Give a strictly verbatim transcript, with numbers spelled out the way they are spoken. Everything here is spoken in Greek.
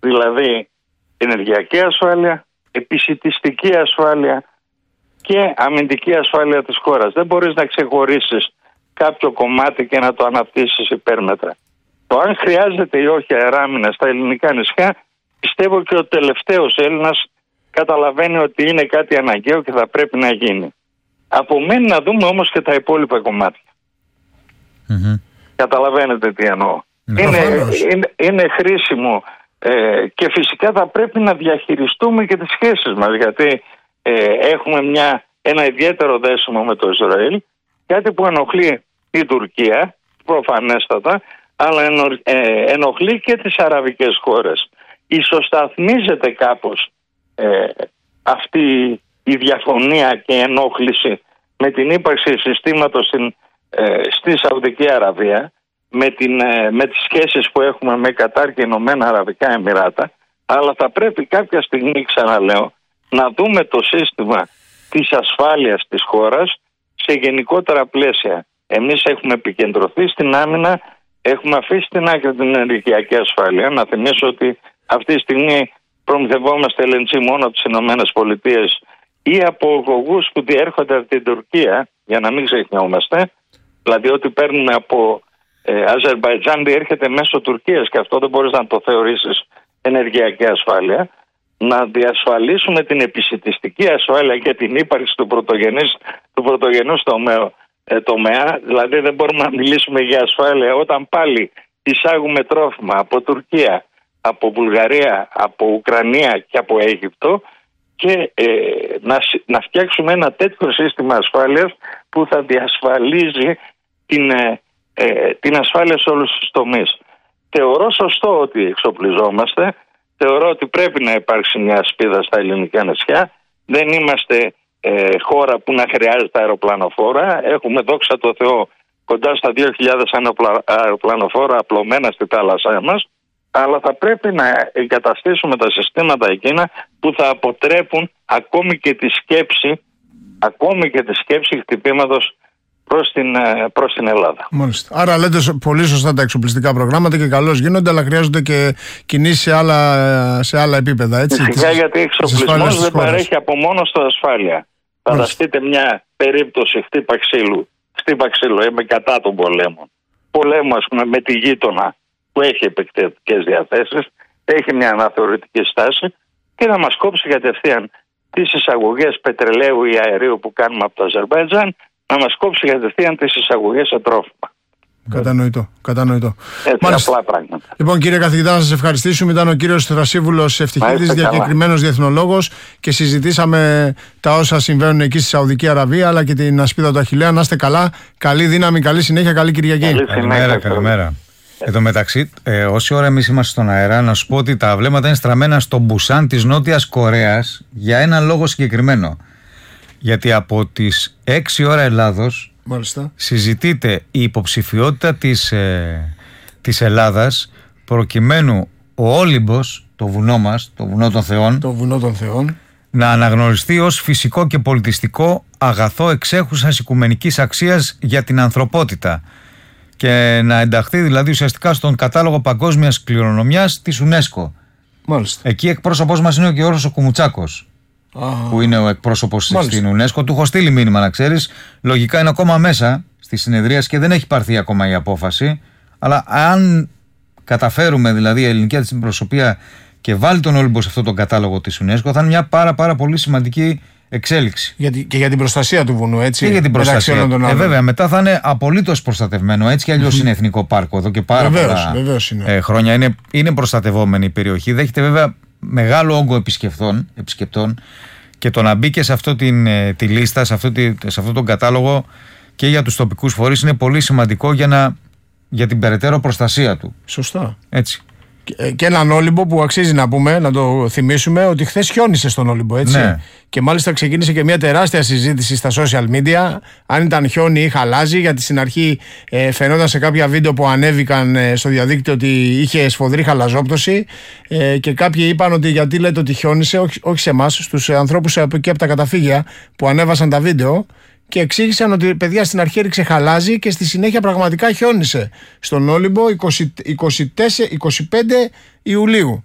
Δηλαδή ενεργειακή ασφάλεια, επισιτιστική ασφάλεια και αμυντική ασφάλεια της χώρας. Δεν μπορείς να ξεχωρίσεις κάποιο κομμάτι και να το αναπτύσσεις υπέρμετρα. Το αν χρειάζεται ή όχι αεράμινα στα ελληνικά νησιά, πιστεύω και ο τελευταίος Έλληνας καταλαβαίνει ότι είναι κάτι αναγκαίο και θα πρέπει να γίνει. Απομένει να δούμε όμως και τα υπόλοιπα κομμάτια. Mm-hmm. Καταλαβαίνετε τι εννοώ. Mm-hmm. Είναι, είναι, είναι χρήσιμο ε, και φυσικά θα πρέπει να διαχειριστούμε και τις σχέσεις μας, γιατί ε, έχουμε μια, ένα ιδιαίτερο δέσιμο με το Ισραήλ, κάτι που ενοχλεί η Τουρκία προφανέστατα, αλλά ενο, ε, ενοχλεί και τις αραβικές χώρες. Ισοσταθμίζεται κάπως ε, αυτή η διαφωνία και ενόχληση με την ύπαρξη συστήματος στην, ε, στη Σαουδική Αραβία, με, την, ε, με τις σχέσεις που έχουμε με Κατάρ και Ηνωμένα Αραβικά Εμιράτα, αλλά θα πρέπει κάποια στιγμή, ξαναλέω, να δούμε το σύστημα της ασφάλειας της χώρας σε γενικότερα πλαίσια. Εμείς έχουμε επικεντρωθεί στην άμυνα, έχουμε αφήσει στην άκρη την ενεργειακή ασφάλεια. Να θυμίσω ότι αυτή τη στιγμή προμηθευόμαστε ελ εν τζι μόνο από τις Ηνωμένες Πολιτείες ή από ογωγούς που διέρχονται από την Τουρκία, για να μην ξεχνιόμαστε. Δηλαδή ότι παίρνουμε από ε, Αζερμπαϊτζάν διέρχεται μέσω Τουρκίας, και αυτό δεν μπορείς να το θεωρήσεις ενεργειακή ασφάλεια. Να διασφαλίσουμε την επισιτιστική ασφάλεια και την ύπαρξη του, του πρωτογενούς τομέα, ε, τομέα. Δηλαδή δεν μπορούμε να μιλήσουμε για ασφάλεια όταν πάλι εισάγουμε τρόφιμα από Τουρκία, από Βουλγαρία, από Ουκρανία και από Αίγυπτο, και ε, να, να φτιάξουμε ένα τέτοιο σύστημα ασφάλειας που θα διασφαλίζει την, ε, ε, την ασφάλεια σε όλους τους τομείς. Θεωρώ σωστό ότι εξοπλιζόμαστε, θεωρώ ότι πρέπει να υπάρξει μια σπίδα στα ελληνικά νησιά. Δεν είμαστε ε, χώρα που να χρειάζεται αεροπλανοφόρα. Έχουμε, δόξα τω Θεώ, κοντά στα δύο χιλιάδες αεροπλανοφόρα απλωμένα στη θάλασσά μας, αλλά θα πρέπει να εγκαταστήσουμε τα συστήματα εκείνα που θα αποτρέπουν ακόμη και τη σκέψη, ακόμη και τη σκέψη χτυπήματος προς την, προς την Ελλάδα. Μάλιστα. Άρα λέτε πολύ σωστά τα εξοπλιστικά προγράμματα και καλώς γίνονται, αλλά χρειάζονται και κινήσεις σε άλλα, σε άλλα επίπεδα, έτσι. Φυσικά, γιατί εξοπλισμός δεν παρέχει από μόνο στο ασφάλεια. Φανταστείτε μια περίπτωση χτύπα ξύλου. Χτύπα ξύλου, είμαι κατά των πολέμων. Πολέμου, ας πούμε, με τη γείτονα που έχει επεκτατικές διαθέσεις, έχει μια αναθεωρητική στάση, και να μας κόψει κατευθείαν τις εισαγωγές πετρελαίου ή αερίου που κάνουμε από το Αζερμπαϊτζάν, να μας κόψει κατευθείαν τις εισαγωγές σε τρόφιμα. Κατανοητό, κατανοητό. Έτσι, μάλιστα, απλά πράγματα. Λοιπόν, κύριε καθηγητά, να σας ευχαριστήσουμε. Ήταν ο κύριος Θρασίβουλος Ευτυχίδης, διακεκριμένος διεθνολόγος, και συζητήσαμε τα όσα συμβαίνουν εκεί στη Σαουδική Αραβία, αλλά και την ασπίδα του Αχιλλέα. Να είστε καλά, καλή δύναμη, καλή συνέχεια, καλή Κυριακή. Καλημέρα, καλημέρα. Εν τω μεταξύ, ε, όση ώρα εμείς είμαστε στον αέρα, να σου πω ότι τα βλέμματα είναι στραμμένα στο Μπουσάν της Νότιας Κορέας για έναν λόγο συγκεκριμένο. Γιατί από τις έξι ώρα Ελλάδος, μάλιστα, συζητείται η υποψηφιότητα της, ε, της Ελλάδας, προκειμένου ο Όλυμπος, το βουνό μας, το βουνό των Θεών, το βουνό των Θεών, να αναγνωριστεί ως φυσικό και πολιτιστικό αγαθό εξέχουσας οικουμενικής αξίας για την ανθρωπότητα, και να ενταχθεί δηλαδή ουσιαστικά στον κατάλογο παγκόσμιας κληρονομιάς της UNESCO. Μάλιστα. Εκεί εκπρόσωπός μας είναι ο Γιώργος ο Κουμουτσάκος, Α, που είναι ο εκπρόσωπος στην UNESCO. Του έχω στείλει μήνυμα, να ξέρεις. Λογικά είναι ακόμα μέσα στη συνεδρίαση και δεν έχει πάρθει ακόμα η απόφαση. Αλλά αν καταφέρουμε δηλαδή η ελληνική αντιπροσωπεία και βάλει τον Όλυμπο σε αυτό τον κατάλογο της UNESCO, θα είναι μια πάρα πάρα πολύ σημαντική εξέλιξη. Γιατί, και για την προστασία του βουνού, έτσι. Και για την προστασία. Ε, βέβαια, μετά θα είναι απολύτως προστατευμένο. Έτσι κι αλλιώς είναι εθνικό πάρκο εδώ και πάρα βεβαίως, πολλά βεβαίως είναι. Ε, χρόνια. Είναι, είναι προστατευόμενη η περιοχή. Δέχεται βέβαια μεγάλο όγκο επισκεπτών, επισκεπτών, και το να μπει και σε αυτό την, τη λίστα, σε αυτό, τη, σε αυτό τον κατάλογο και για τους τοπικούς φορείς είναι πολύ σημαντικό για, να, για την περαιτέρω προστασία του. Σωστά. Έτσι. Και έναν Όλυμπο που αξίζει να πούμε, να το θυμίσουμε, ότι χθες χιόνισε στον Όλυμπο, έτσι. Ναι. Και μάλιστα ξεκίνησε και μια τεράστια συζήτηση στα social media, αν ήταν χιόνι ή χαλάζι, γιατί στην αρχή ε, φαινόταν σε κάποια βίντεο που ανέβηκαν ε, στο διαδίκτυο ότι είχε σφοδρή χαλαζόπτωση, ε, και κάποιοι είπαν ότι γιατί λέτε ότι χιόνισε, όχι, όχι σε εμάς, στους ανθρώπους από εκεί από τα καταφύγια που ανέβασαν τα βίντεο. Και εξήγησαν ότι παιδιά στην αρχή έριξε χαλάζι και στη συνέχεια πραγματικά χιόνισε στον Όλυμπο είκοσι, είκοσι τέσσερα, είκοσι πέντε Ιουλίου.